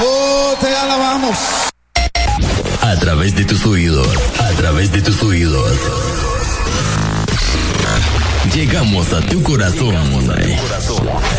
Oh, te alabamos. A través de tus oídos, llegamos a tu corazón.